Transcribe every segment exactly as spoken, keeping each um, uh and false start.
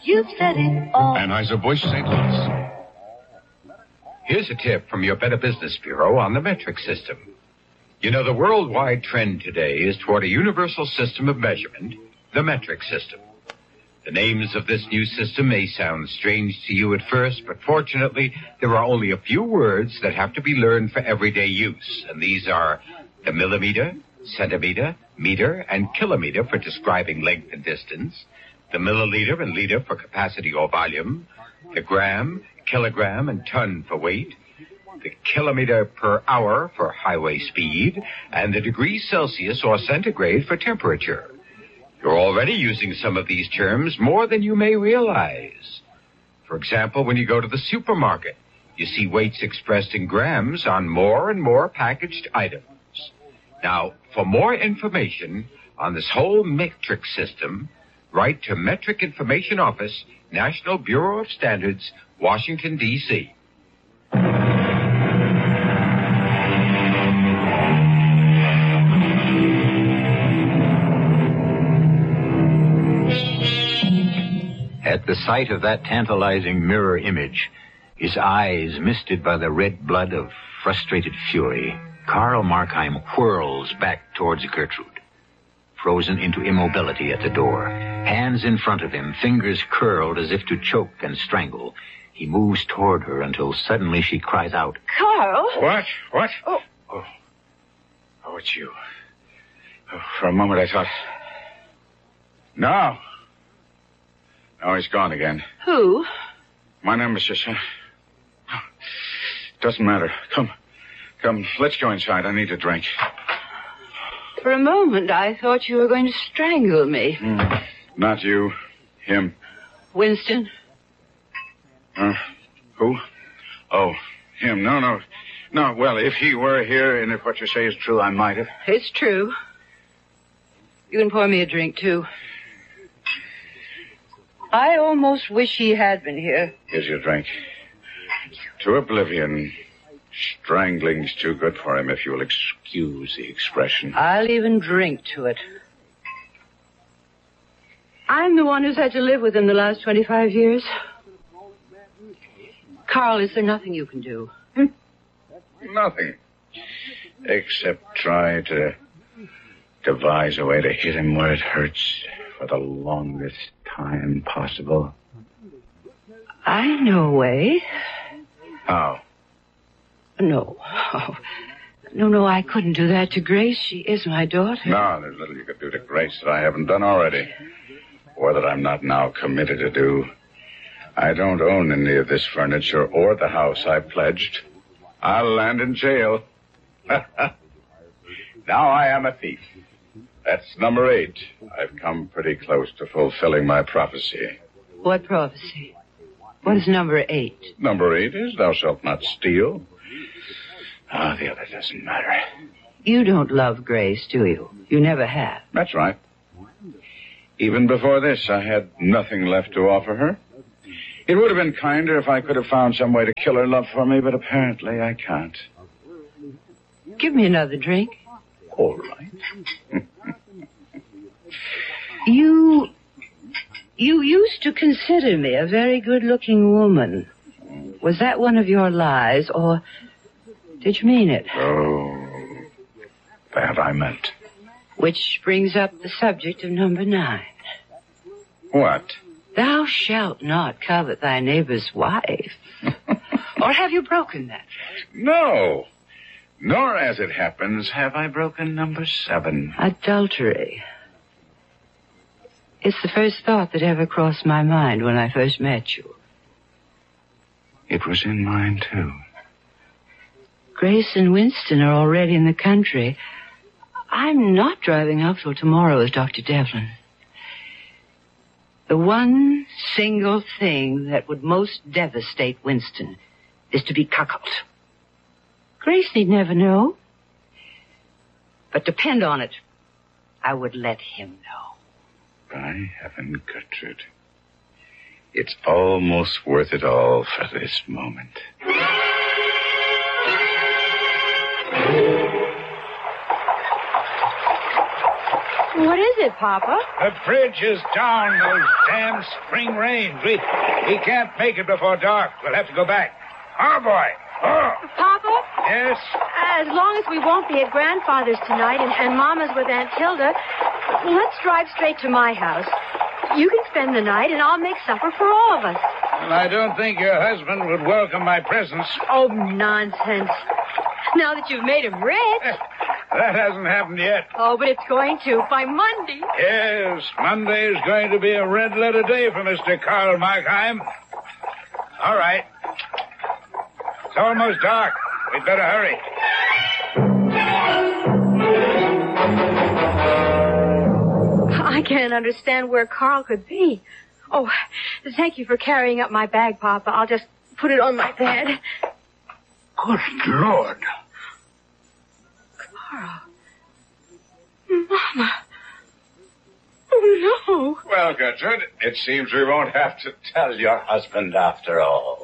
You've said it all. Anheuser-Busch, Saint Louis. Here's a tip from your Better Business Bureau on the metric system. You know, the worldwide trend today is toward a universal system of measurement, the metric system. The names of this new system may sound strange to you at first, but fortunately, there are only a few words that have to be learned for everyday use, and these are the millimeter, centimeter, meter, and kilometer for describing length and distance, the milliliter and liter for capacity or volume, the gram, kilogram, and ton for weight, the kilometer per hour for highway speed, and the degrees Celsius or centigrade for temperature. You're already using some of these terms more than you may realize. For example, when you go to the supermarket, you see weights expressed in grams on more and more packaged items. Now, for more information on this whole metric system, write to Metric Information Office, National Bureau of Standards, Washington, D C At the sight of that tantalizing mirror image, his eyes misted by the red blood of frustrated fury, Karl Markheim whirls back towards Gertrude, frozen into immobility at the door. Hands in front of him, fingers curled as if to choke and strangle. He moves toward her until suddenly she cries out, Karl? What? What? Oh. Oh, oh it's you. Oh, for a moment I thought... No. No, he's gone again. Who? My nemesis. Uh, doesn't matter. Come. Come, let's go inside. I need a drink. For a moment, I thought you were going to strangle me. Mm, not you. Him. Winston? Uh, who? Oh, him. No, no. No, well, if he were here and if what you say is true, I might have. It's true. You can pour me a drink, too. I almost wish he had been here. Here's your drink. To oblivion. Strangling's too good for him, if you'll excuse the expression. I'll even drink to it. I'm the one who's had to live with him the last twenty-five years. Karl, is there nothing you can do? Hmm? Nothing. Except try to devise a way to hit him where it hurts for the longest time possible. I know a way. How? No. Oh, no, no, I couldn't do that to Grace. She is my daughter. No, there's little you could do to Grace that I haven't done already. Or that I'm not now committed to do. I don't own any of this furniture or the house I pledged. I'll land in jail. Now I am a thief. That's number eight. I've come pretty close to fulfilling my prophecy. What prophecy? What is number eight? Number eight is thou shalt not steal. Ah, oh, the other doesn't matter. You don't love Grace, do you? You never have. That's right. Even before this, I had nothing left to offer her. It would have been kinder if I could have found some way to kill her love for me, but apparently I can't. Give me another drink. All right. You... You used to consider me a very good-looking woman. Was that one of your lies, or did you mean it? Oh, that I meant. Which brings up the subject of number nine. What? Thou shalt not covet thy neighbor's wife. Or have you broken that? No. Nor, as it happens, have I broken number seven. Adultery. It's the first thought that ever crossed my mind when I first met you. It was in mine, too. Grace and Winston are already in the country. I'm not driving up till tomorrow with Doctor Devlin. The one single thing that would most devastate Winston is to be cuckolded. Grace need never know. But depend on it, I would let him know. By heaven, Gertrude. It's almost worth it all for this moment. What is it, Papa? The bridge is down, those damn spring rains. We we can't make it before dark. We'll have to go back. Oh, boy. Oh. Papa? Yes? As long as we won't be at Grandfather's tonight and, and Mama's with Aunt Hilda, let's drive straight to my house. You can spend the night, and I'll make supper for all of us. Well, I don't think your husband would welcome my presence. Oh, nonsense. Now that you've made him rich. That hasn't happened yet. Oh, but it's going to by Monday. Yes, Monday is going to be a red letter day for Mister Karl Markheim. All right. It's almost dark. We'd better hurry. I can't understand where Carl could be. Oh, thank you for carrying up my bag, Papa. I'll just put it on my bed. Good Lord. Carl. Mama. Oh, no. Well, Gertrude, it seems we won't have to tell your husband after all.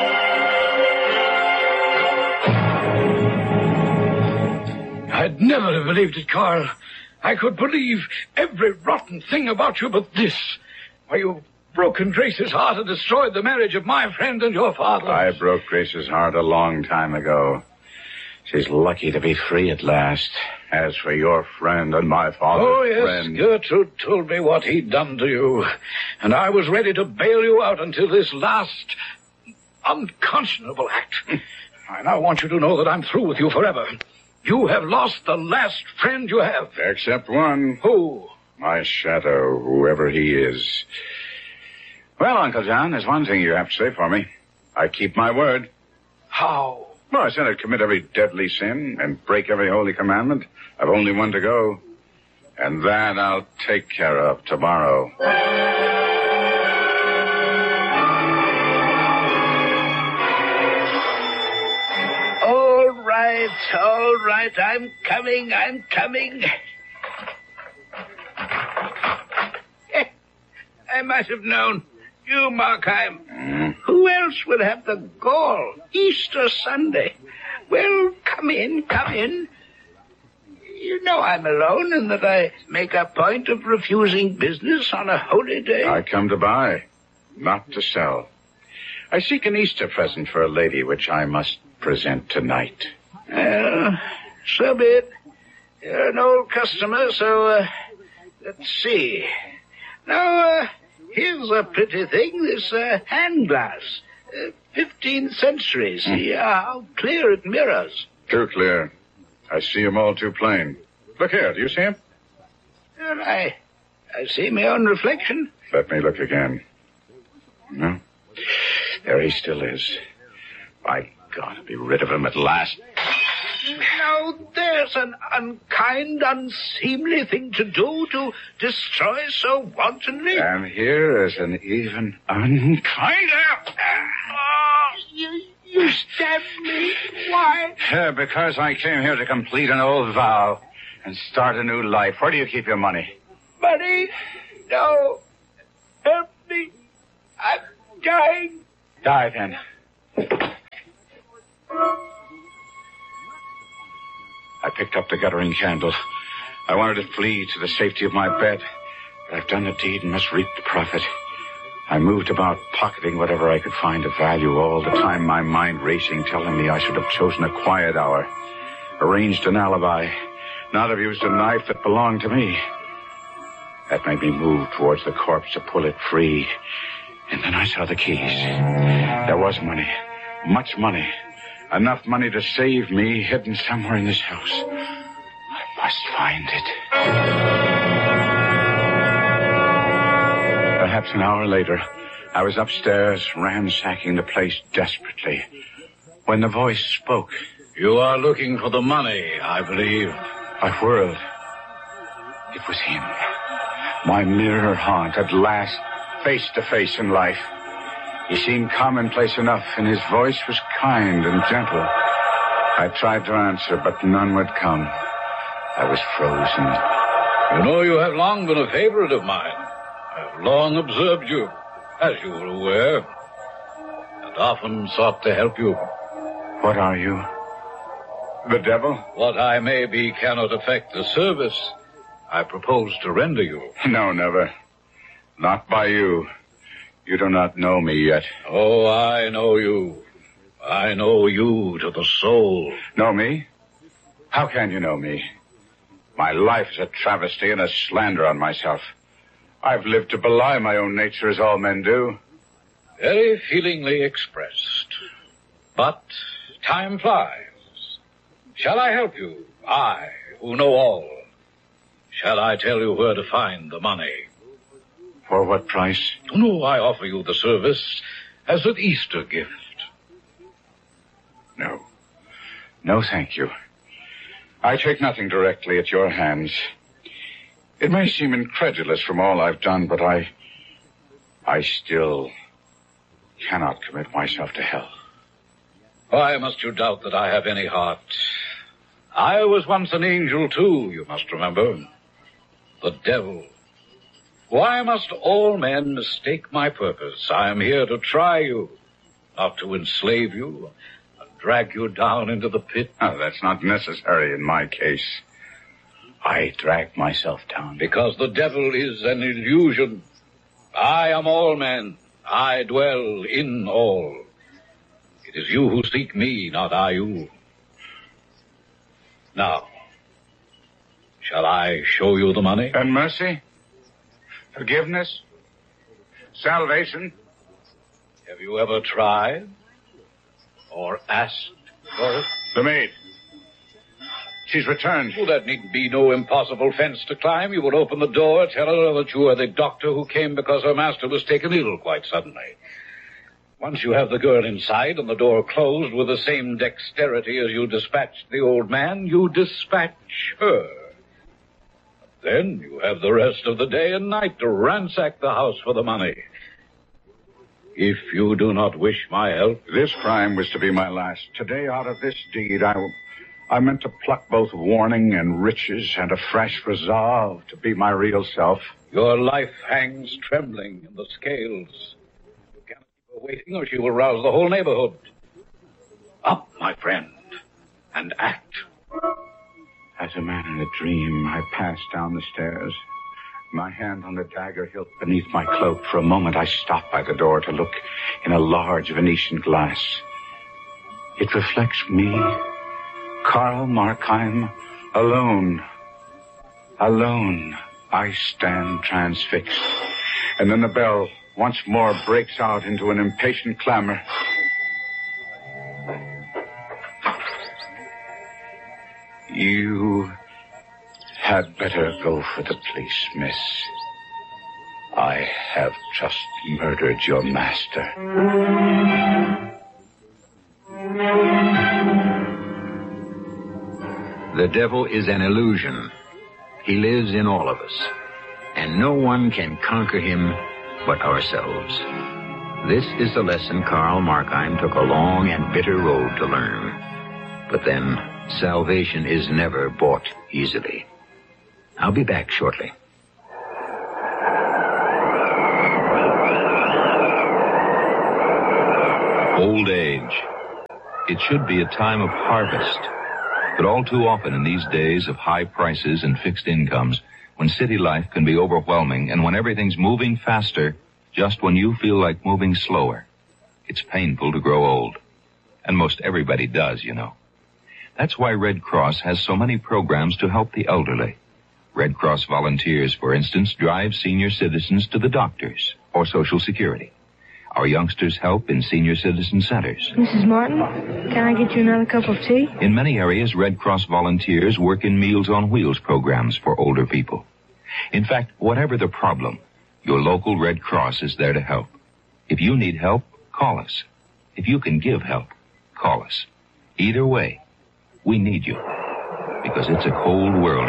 I'd never have believed it, Carl. I could believe every rotten thing about you but this. Why, you've broken Grace's heart and destroyed the marriage of my friend and your father. I broke Grace's heart a long time ago. She's lucky to be free at last. As for your friend and my father's oh, yes, friend... Gertrude told me what he'd done to you. And I was ready to bail you out until this last unconscionable act. I now want you to know that I'm through with you forever. You have lost the last friend you have. Except one. Who? My shadow, whoever he is. Well, Uncle John, there's one thing you have to say for me. I keep my word. How? Well, I said I'd commit every deadly sin and break every holy commandment. I've only one to go. And that I'll take care of tomorrow. All right, all right. I'm coming, I'm coming. I might have known. You, Markheim. Mm. Who else would have the gall? Easter Sunday. Well, come in, come in. You know I'm alone and that I make a point of refusing business on a holy day. I come to buy, not to sell. I seek an Easter present for a lady which I must present tonight. Well, so be it. You're an old customer, so, uh, let's see. Now, uh, here's a pretty thing, this, uh, hand glass. Uh, fifteenth century, see mm. how clear it mirrors. Too clear. I see him all too plain. Look here, do you see him? Well, I, I see my own reflection. Let me look again. No. There he still is. By God, I'll be rid of him at last. Now, there's an unkind, unseemly thing to do to destroy so wantonly. And here is an even unkinder. Oh, you, you stabbed me. Why? Uh, because I came here to complete an old vow and start a new life. Where do you keep your money? Money? No. Help me. I'm dying. Die, then. I picked up the guttering candle. I wanted to flee to the safety of my bed, but I've done the deed and must reap the profit. I moved about, pocketing whatever I could find of value, all the time my mind racing, telling me I should have chosen a quiet hour, arranged an alibi, not have used a knife that belonged to me. That made me move towards the corpse to pull it free. And then I saw the keys. There was money, much money. Enough money to save me, hidden somewhere in this house. I must find it. Perhaps an hour later, I was upstairs, ransacking the place desperately, when the voice spoke. You are looking for the money, I believe. I whirled. It was him. My mirror haunt, at last, face to face in life. He seemed commonplace enough, and his voice was kind and gentle. I tried to answer, but none would come. I was frozen. You know, you have long been a favorite of mine. I've long observed you, as you were aware, and often sought to help you. What are you? The devil? What I may be cannot affect the service. I propose to render you. No, never. Not by you. You do not know me yet. Oh, I know you. I know you to the soul. Know me? How can you know me? My life is a travesty and a slander on myself. I've lived to belie my own nature as all men do. Very feelingly expressed. But time flies. Shall I help you? I, who know all. Shall I tell you where to find the money? For what price? No, I offer you the service as an Easter gift. No. No, thank you. I take nothing directly at your hands. It may seem incredulous from all I've done, but I... I still cannot commit myself to hell. Why must you doubt that I have any heart? I was once an angel, too, you must remember. The devil. Why must all men mistake my purpose? I am here to try you, not to enslave you and drag you down into the pit. Oh, that's not necessary in my case. I drag myself down. Because the devil is an illusion. I am all men. I dwell in all. It is you who seek me, not I you. Now, shall I show you the money? And mercy? Forgiveness? Salvation? Have you ever tried? Or asked for it? The maid. She's returned. Oh, that need be no impossible fence to climb. You would open the door, tell her that you are the doctor who came because her master was taken ill quite suddenly. Once you have the girl inside and the door closed with the same dexterity as you dispatched the old man, you dispatch her. Then you have the rest of the day and night to ransack the house for the money. If you do not wish my help... This crime was to be my last. Today, out of this deed, I, I meant to pluck both warning and riches and a fresh resolve to be my real self. Your life hangs trembling in the scales. You cannot keep her waiting or she will rouse the whole neighborhood. Up, my friend, and act. As a man in a dream, I passed down the stairs, my hand on the dagger hilt beneath my cloak. For a moment, I stopped by the door to look in a large Venetian glass. It reflects me, Karl Markheim, alone. Alone, I stand transfixed. And then the bell once more breaks out into an impatient clamor. You had better go for the police, miss. I have just murdered your master. The devil is an illusion. He lives in all of us, and no one can conquer him but ourselves. This is the lesson Karl Markheim took a long and bitter road to learn. But then, salvation is never bought easily. I'll be back shortly. Old age. It should be a time of harvest. But all too often in these days of high prices and fixed incomes, when city life can be overwhelming and when everything's moving faster, just when you feel like moving slower, it's painful to grow old. And most everybody does, you know. That's why Red Cross has so many programs to help the elderly. Red Cross volunteers, for instance, drive senior citizens to the doctors or Social Security. Our youngsters help in senior citizen centers. Missus Martin, can I get you another cup of tea? In many areas, Red Cross volunteers work in Meals on Wheels programs for older people. In fact, whatever the problem, your local Red Cross is there to help. If you need help, call us. If you can give help, call us. Either way, we need you, because it's a cold world